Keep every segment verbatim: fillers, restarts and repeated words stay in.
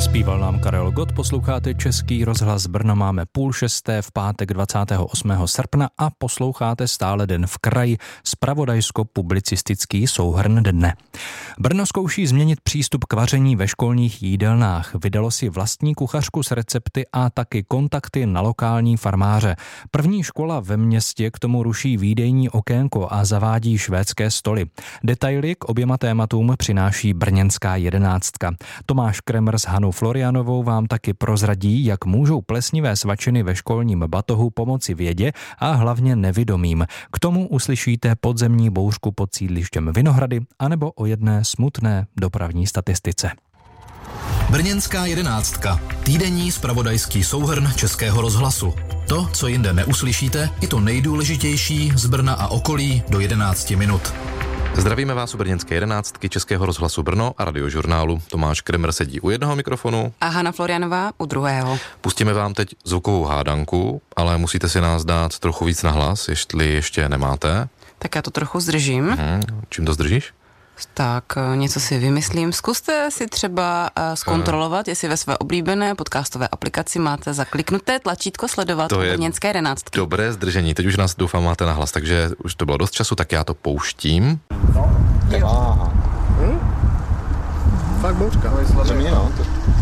Zpíval nám Karel Gott, posloucháte Český rozhlas Brno, máme půl šesté v pátek dvacátého osmého srpna a posloucháte stále Den v kraji, zpravodajsko-publicistický souhrn dne. Brno zkouší změnit přístup k vaření ve školních jídelnách. Vydalo si vlastní kuchařku s recepty a taky kontakty na lokální farmáře. První škola ve městě k tomu ruší výdejní okénko a zavádí švédské stoly. Detaily k oběma tématům přináší brněnská jedenáctka. Tomáš Kremer s Hanou Florianovou vám taky prozradí, jak můžou plesnivé svačiny ve školním batohu pomoci vědě a hlavně nevidomým. K tomu uslyšíte podzemní bouřku pod sídlištěm Vinohrady anebo o jedné smutné dopravní statistice. Brněnská jedenáctka. Týdenní zpravodajský souhrn Českého rozhlasu. To, co jinde neuslyšíte, i to nejdůležitější z Brna a okolí do jedenácti minut. Zdravíme vás u brněnské jedenáctky Českého rozhlasu Brno a radiožurnálu. Tomáš Kremer sedí u jednoho mikrofonu. A Hana Florianová u druhého. Pustíme vám teď zvukovou hádanku, ale musíte si nás dát trochu víc nahlas, jestli ještě nemáte. Tak já to trochu zdržím. Mhm. Čím to zdržíš? Tak něco si vymyslím. Zkuste si třeba uh, zkontrolovat, jestli ve své oblíbené podcastové aplikaci máte zakliknuté tlačítko sledovat to je brněnské jedenáctky. Dobré zdržení. Teď už nás doufám máte nahlas, takže už to bylo dost času, tak já to pouštím. No, aha. Hm? Fakt bouřka. To mě, no.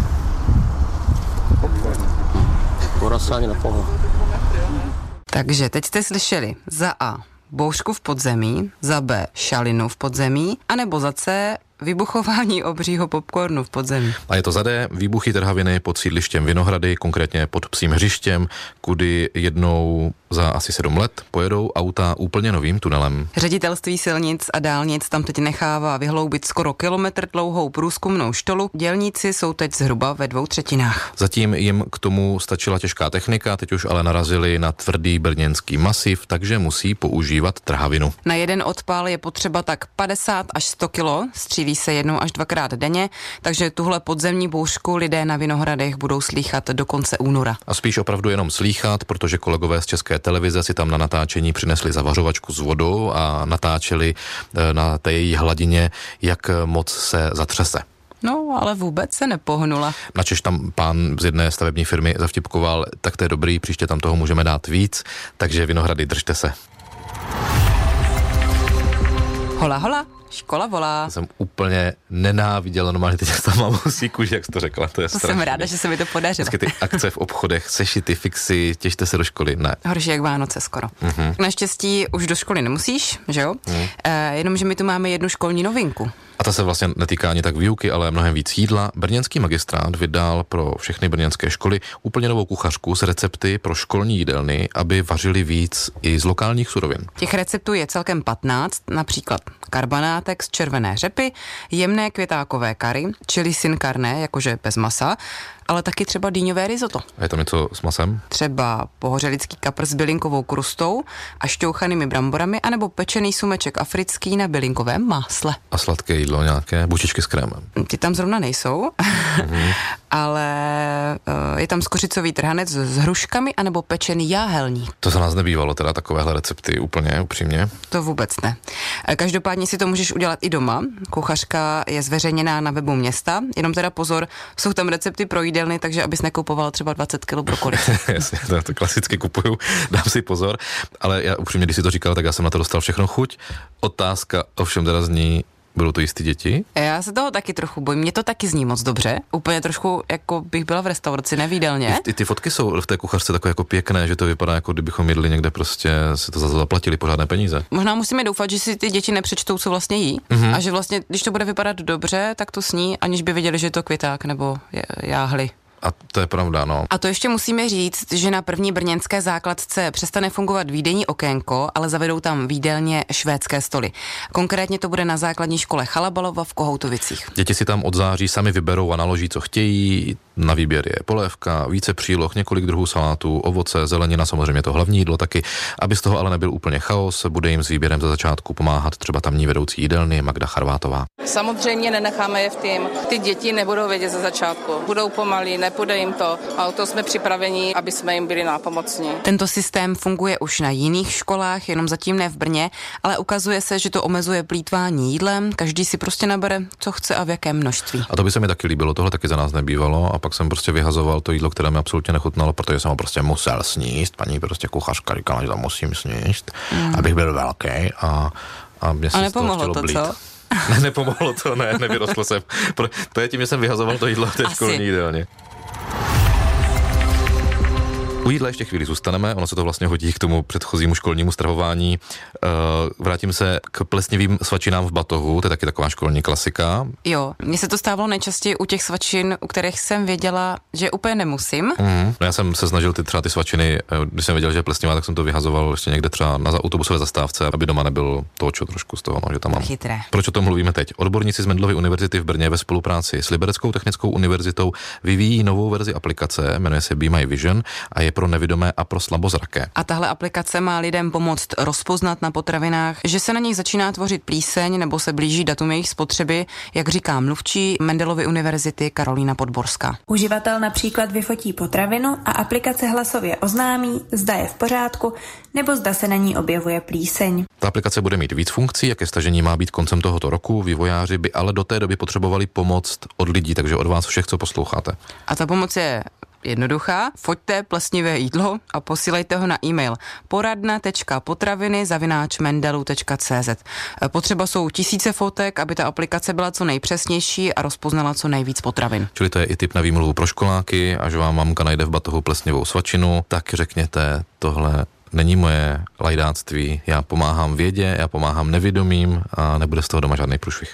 Skoro se ani nepohlo. Takže teď jste slyšeli za A bouřku v podzemí, za B šalinu v podzemí, anebo za C vybuchování obřího popcornu v podzemí. A je to za D, výbuchy trhaviny pod sídlištěm Vinohrady, konkrétně pod Psím hřištěm, kudy jednou za asi sedm let pojedou auta úplně novým tunelem. Ředitelství silnic a dálnic tam teď nechává vyhloubit skoro kilometr dlouhou průzkumnou štolu. Dělníci jsou teď zhruba ve dvou třetinách. Zatím jim k tomu stačila těžká technika, teď už ale narazili na tvrdý brněnský masiv, takže musí používat trhavinu. Na jeden odpál je potřeba tak padesát až sto kilo, střílí se jednou až dvakrát denně, takže tuhle podzemní bouřku lidé na Vinohradech budou slýchat do konce února. A spíš opravdu jenom slýchat, protože kolegové z České televize si tam na natáčení přinesli zavařovačku s vodou a natáčeli na té její hladině, jak moc se zatřese. No, ale vůbec se nepohnula. Načež tam pán z jedné stavební firmy zavtipkoval, tak to je dobrý, příště tam toho můžeme dát víc, takže Vinohrady, držte se. Hola, hola, škola volá. Já jsem úplně nenáviděl normálně teď tam mám musíku, jak jsi to řekla, to je To strašný. jsem ráda, že se mi to podařilo. Vždycky ty akce v obchodech, sešity, fixy, těšte se do školy, ne. Horší jak Vánoce skoro. Mhm. Naštěstí už do školy nemusíš, že jo? Mhm. E, jenomže my tu máme jednu školní novinku. A ta se vlastně netýká ani tak výuky, ale mnohem víc jídla. Brněnský magistrát vydal pro všechny brněnské školy úplně novou kuchařku s recepty pro školní jídelny, aby vařili víc i z lokálních surovin. Těch receptů je celkem patnáct, například karbanátek z červené řepy, jemné květákové kary, chili sin carne, jakože bez masa, ale taky třeba dýňové risotto. A je tam něco s masem? Třeba pohořelický kapr s bylinkovou krustou a šťouchanými bramborami, anebo pečený sumeček africký na bylinkovém másle. A sladké jídlo nějaké, bučičky s krémem. Ty tam zrovna nejsou, mm-hmm. ale uh, je tam skořicový trhanec s hruškami anebo pečený jáhelník. To za nás nebývalo, teda takovéhle recepty úplně upřímně. To vůbec ne. Každopádně si to můžeš udělat i doma. Kuchařka je zveřejněná na webu města, jenom teda pozor, jsou tam recepty pro jídelny, takže abys nekoupoval třeba dvacet kilo brokoli. Jasně, to, to klasicky kupuju, dám si pozor, ale já upřímně, když si to říkal, tak já jsem na to dostal všechno chuť. Otázka ovšem teda zní, budou to jistý děti? Já se toho taky trochu bojím, mě to taky zní moc dobře, úplně trošku jako bych byla v restauraci, nevídelně. I ty fotky jsou v té kuchařce takové jako pěkné, že to vypadá jako kdybychom jedli někde, prostě si to za to zaplatili pořádné peníze. Možná musíme doufat, že si ty děti nepřečtou, co vlastně jí, mm-hmm. a že vlastně, když to bude vypadat dobře, tak to sní, aniž by věděli, že je to květák nebo jáhly. A to je pravda, no. A to ještě musíme říct, že na první brněnské základce přestane fungovat výdejní okénko, ale zavedou tam výdelně švédské stoly. Konkrétně to bude na základní škole Chalabalova v Kohoutovicích. Děti si tam od září sami vyberou a naloží, co chtějí. Na výběr je polévka, více příloh, několik druhů salátů, ovoce, zelenina, samozřejmě to hlavní jídlo taky. Aby z toho ale nebyl úplně chaos, bude jim s výběrem za začátku pomáhat třeba tamní vedoucí jídelny Magda Charvátová. Samozřejmě nenecháme je v tým. Ty děti nebudou vědět za začátku. Budou pomalí, nepůjde jim to a o to jsme připraveni, aby jsme jim byli nápomocní. Tento systém funguje už na jiných školách, jenom zatím ne v Brně, ale ukazuje se, že to omezuje plýtvání jídlem, každý si prostě nabere, co chce a v jakém množství. A to by se mi taky líbilo, tohle taky za nás nebývalo a pak jsem prostě vyhazoval to jídlo, které mi absolutně nechutnalo, protože jsem ho prostě musel sníst. Paní prostě kuchařka říkala, že to musím sníst, mm. abych byl velký a a mě a nepomohlo to, blít. Co? Ne, nepomohlo to, ne, nevyrostl jsem. To je tím, že jsem vyhazoval to jídlo v té školní jídelně. U jídla ještě chvíli zůstaneme, ono se to vlastně hodí k tomu předchozímu školnímu stravování. Vrátím se k plesnivým svačinám v batohu, to je taky taková školní klasika. Jo, mně se to stávalo nejčastěji u těch svačin, u kterých jsem věděla, že úplně nemusím. Mm, no já jsem se snažil ty třeba ty svačiny, když jsem věděl, že je plesnivá, tak jsem to vyhazoval ještě někde třeba na autobusové zastávce, aby doma nebyl točo trošku z toho, no, že tam mám. Chytré. Proč o tom mluvíme teď? Odborníci z Mendelovy univerzity v Brně ve spolupráci s Libereckou technickou univerzitou vyvíjí novou verzi aplikace, jmenuje se Be My Vision a je pro nevidomé a pro slabozraké. A tahle aplikace má lidem pomoct rozpoznat na potravinách, že se na nich začíná tvořit plíseň nebo se blíží datum jejich spotřeby, jak říká mluvčí Mendelovy univerzity Karolína Podborská. Uživatel například vyfotí potravinu a aplikace hlasově oznámí, zda je v pořádku nebo zda se na ní objevuje plíseň. Ta aplikace bude mít víc funkcí, jaké stažení má být koncem tohoto roku. Vývojáři by ale do té doby potřebovali pomoc od lidí, takže od vás všech, co posloucháte. A ta pomoc je jednoduchá. Foťte plesnivé jídlo a posílejte ho na e-mail poradna tečka potraviny zavináč mendelu tečka cé zet. Potřeba jsou tisíce fotek, aby ta aplikace byla co nejpřesnější a rozpoznala co nejvíc potravin. Čili to je i tip na výmluvu pro školáky, až vám mamka najde v batohu plesnivou svačinu, tak řekněte, tohle není moje lajdáctví, já pomáhám vědě, já pomáhám nevědomým a nebude z toho doma žádný průšvih.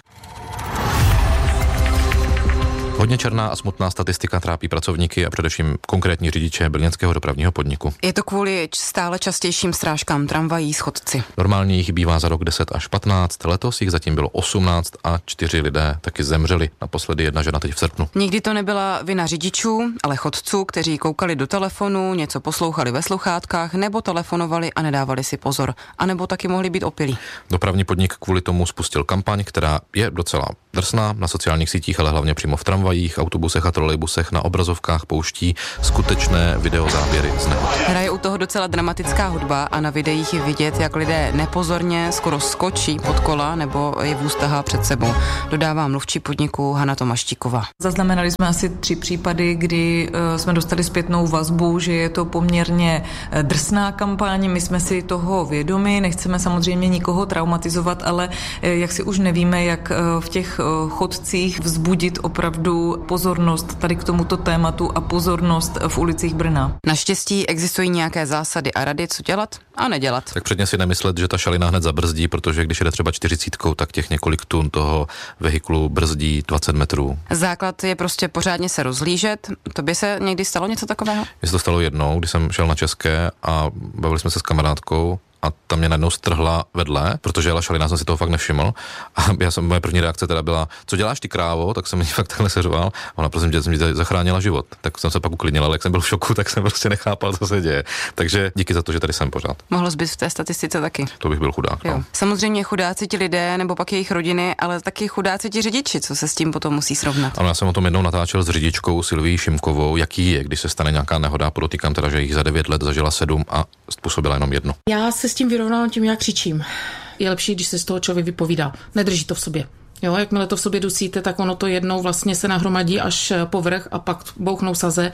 Hodně černá a smutná statistika trápí pracovníky a především konkrétní řidiče brněnského dopravního podniku. Je to kvůli stále častějším srážkám tramvají s chodci. Normálně jich bývá za rok deset až patnáct, letos jich zatím bylo osmnáct a čtyři lidé taky zemřeli, naposledy jedna žena teď v srpnu. Nikdy to nebyla vina řidičů, ale chodců, kteří koukali do telefonu, něco poslouchali ve sluchátkách nebo telefonovali a nedávali si pozor, anebo taky mohli být opilí. Dopravní podnik kvůli tomu spustil kampaň, která je docela drsná na sociálních sítích, ale hlavně přímo v tramvajích, autobusech a trolejbusech na obrazovkách pouští skutečné videozáběry z nehod. Hraje u toho docela dramatická hudba a na videích je vidět, jak lidé nepozorně skoro skočí pod kola nebo je vůz tahá před sebou. Dodává mluvčí podniku Hana Tomaštíková. Zaznamenali jsme asi tři případy, kdy jsme dostali zpětnou vazbu, že je to poměrně drsná kampaň. My jsme si toho vědomi, nechceme samozřejmě nikoho traumatizovat, ale jak si už nevíme, jak v těch chodcích vzbudit opravdu pozornost tady k tomuto tématu a pozornost v ulicích Brna. Naštěstí existují nějaké zásady a rady, co dělat a nedělat. Tak předně si nemyslet, že ta šalina hned zabrzdí, protože když jede třeba čtyřicítkou, tak těch několik tun toho vehiklu brzdí dvacet metrů. Základ je prostě pořádně se rozhlížet. To by se někdy stalo něco takového? Mně se to stalo jednou, když jsem šel na České a bavili jsme se s kamarádkou a tam mě najednou strhla vedle, protože jela šalina, jsem si toho fakt nevšiml. A já jsem, moje první reakce teda byla, co děláš ty, krávo? Tak jsem mi fakt takhle seřoval. Ona prosím tě, mi zachránila život. Tak jsem se pak uklidnil, ale jak jsem byl v šoku, tak jsem prostě nechápal, co se děje. Takže díky za to, že tady jsem pořád. Mohlo bys v té statistice taky. To bych byl chudák. No. Samozřejmě chudáci ti lidé, nebo pak jejich rodiny, ale taky chudáci ti řidiči, co se s tím potom musí srovnat. Ano, já jsem o tom jednou natáčel s řidičkou Silví Šimkovou, jaký je, když se stane nějaká nehoda, podotýkám teda, že jich za devět let zažila sedm a způsobila jenom jedno. Já se s tím vyrovnám tím, jak křičím. Je lepší, když se z toho člověk vypovídá. Nedrží to v sobě. Jo, jakmile to v sobě dusíte, tak ono to jednou vlastně se nahromadí až povrch a pak bouchnou saze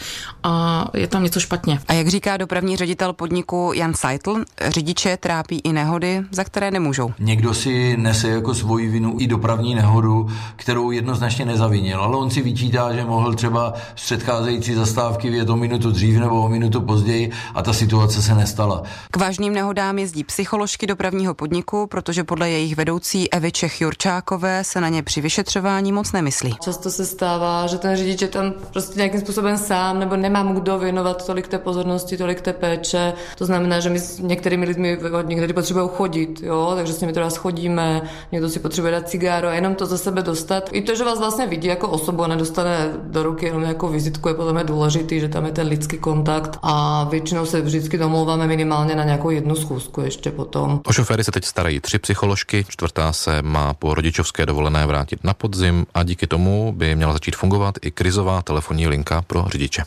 a je tam něco špatně. A jak říká dopravní ředitel podniku Jan Seitl, řidiče trápí i nehody, za které nemůžou. Někdo si nese jako svoji vinu i dopravní nehodu, kterou jednoznačně nezavinil, ale on si vyčítá, že mohl třeba z předcházející zastávky vyjet o minutu dřív nebo o minutu později a ta situace se nestala. K vážným nehodám jezdí psycholožky dopravního podniku, protože podle jejich vedoucí Evy Čech-Jurčákové se na ně při vyšetřování moc nemyslí. Často se stává, že ten řidič je tam prostě nějakým způsobem sám, nebo nemá mu kdo věnovat tolik té pozornosti, tolik té péče. To znamená, že my s některými lidmi někdy potřebují chodit, jo, takže s nimi teda schodíme, někdo si potřebuje dát cigáro a jenom to za sebe dostat. I to, že vás vlastně vidí jako osobu a nedostane do ruky jenom nějakou vizitku, je podle mě důležitý, že tam je ten lidský kontakt a většinou se vždycky domlouváme minimálně na nějakou jednu schůzku ještě potom. O šoféry se teď starají tři psycholožky, čtvrtá se má po rodičovské dovolené dovolené vrátit na podzim a díky tomu by měla začít fungovat i krizová telefonní linka pro řidiče.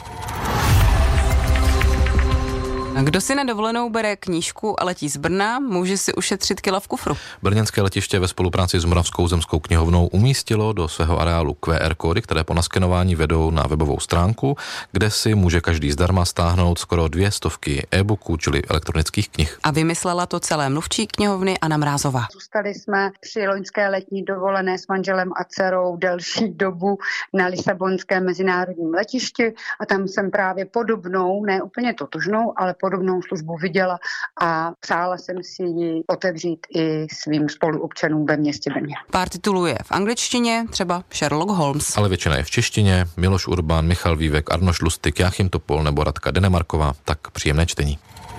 Kdo si na dovolenou bere knížku a letí z Brna, může si ušetřit kila v kufru. Brněnské letiště ve spolupráci s Moravskou zemskou knihovnou umístilo do svého areálu Q R kódy, které po naskenování vedou na webovou stránku, kde si může každý zdarma stáhnout skoro dvě stovky e-booků, čili elektronických knih. A vymyslela to celé mluvčí knihovny Anna Mrázová. Zůstali jsme při loňské letní dovolené s manželem a dcerou delší dobu na Lisabonském mezinárodním letišti a tam jsem právě podobnou, ne úplně totožnou, ale podobnou službu viděla a přála jsem si ji otevřít i svým spoluobčanům ve městě Brně. Pár titulů je v angličtině, třeba Sherlock Holmes. Ale většina je v češtině, Miloš Urban, Michal Vívek, Arnoš Lustig, Jáchym Topol nebo Radka Denemarková, tak příjemné čtení.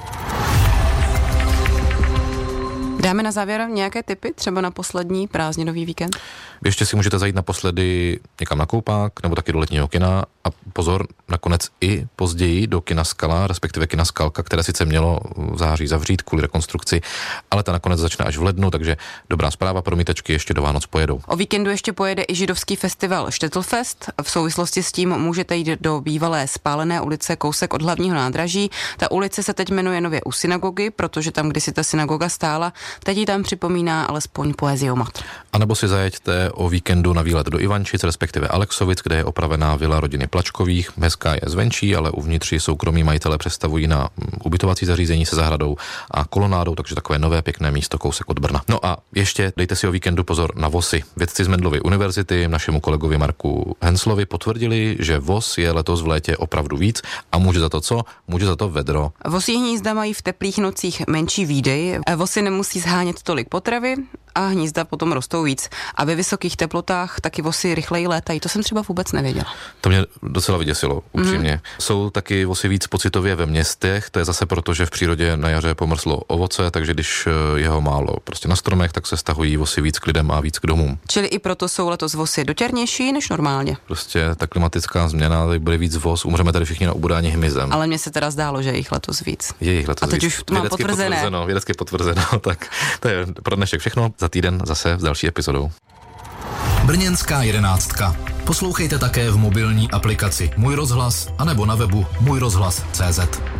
Dáme na závěr nějaké tipy, třeba na poslední prázdninový víkend? Ještě si můžete zajít naposledy někam na koupák, nebo taky do letního kina a pozor, nakonec i později do kina Skala, respektive kina Skalka, které sice mělo v září zavřít kvůli rekonstrukci, ale ta nakonec začne až v lednu, takže dobrá zpráva, promítačky ještě do Vánoc pojedou. O víkendu ještě pojede i židovský festival Štettlfest. V souvislosti s tím můžete jít do bývalé spálené ulice kousek od hlavního nádraží. Ta ulice se teď jmenuje nově u synagogy, protože tam kdysi ta synagoga stála, teď ji tam připomíná alespoň poeziomat. A nebo si zajeďte o víkendu na výlet do Ivančic, respektive Alexovic, kde je opravená vila rodiny Plačkových. Hezká je zvenčí, ale uvnitř soukromí majitele představují na ubytovací zařízení se zahradou a kolonádou, takže takové nové pěkné místo kousek od Brna. No a ještě dejte si o víkendu pozor na vosy. Vědci z Mendelovy univerzity našemu kolegovi Marku Henslovi potvrdili, že vos je letos v létě opravdu víc a může za to co? Může za to vedro. Vosí hnízda mají v teplých nocích menší výdej. Vosy nemusí zhánět tolik potravy a hnízda potom rostou víc. A ve vysokých teplotách taky vosy rychleji létají. To jsem třeba vůbec nevěděla. To mě docela vyděsilo, upřímně. Mm. Jsou taky vosy víc pocitově ve městech, to je zase proto, že v přírodě na jaře pomrzlo ovoce, takže když je ho málo prostě na stromech, tak se stahují vosy víc k lidem a víc k domům. Čili i proto jsou letos vosy dotěrnější než normálně. Prostě ta klimatická změna, tady bude víc vos, umřeme tady všichni na ubodání hmyzem. Ale mně se teda zdálo, že je jich letos víc. Je jich letos a teď víc. už to mám potvrzené. potvrzeno. Vědecky potvrzeno, tak to je pro dnešek všechno. Za týden zase s další epizodou. Brněnská jedenáctka. Poslouchejte také v mobilní aplikaci Můj rozhlas anebo na webu můj rozhlas tečka cé zet.